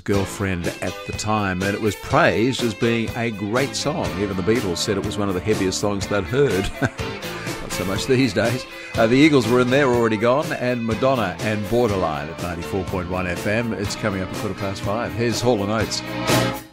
girlfriend at the time, and it was praised as being a great song. Even the Beatles said it was one of the heaviest songs they'd heard. Not so much these days. The Eagles were in there, Already Gone, and Madonna and Borderline at 94.1 FM. It's coming up at 5:15. Here's Hall & Oates.